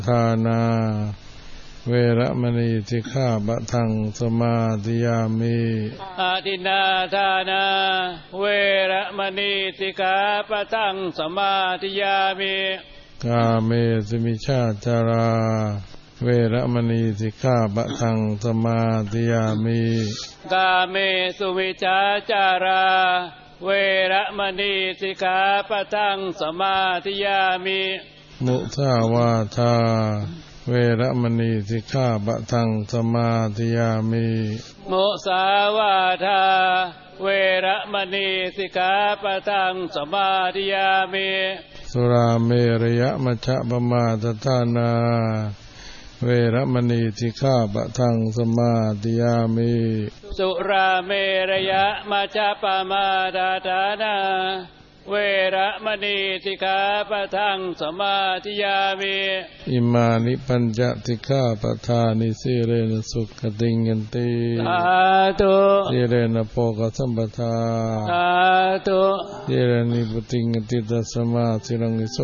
ทานาเวระมณีสิกขาปะทังสมาธิยามิอาทินนาทานาเวระมณีสิกขาปะทังสมาธิยามิกาเมสุมิชฌาจาราเวระมณีสิกขาปะทังสมาธิยามิกาเมสุวิชาจาราเวระมณีสิกขาปะทังสมาธิยามิมุสาวาทาเวระมณีสิกขาปะทังสมาธิยามิมุสาวาทาเวระมณีสิกขาปะทังสมาธิยามิสุราเมรยมัชฌะปมาทฐานาเวระมณีสิกขาปะทังสมาธิยามิสุราเมรยมัชฌะปมาทฐานาเวระมณีสิกขาปะทังสมาธิยามิอิมานิปัญจสิกขาปทานิสิเรนะสุขติงยันติสาธุสิเรนะโภคสัมปทาสาธุสิเรนิพุติงยันติตัสสมาสิรังนิโส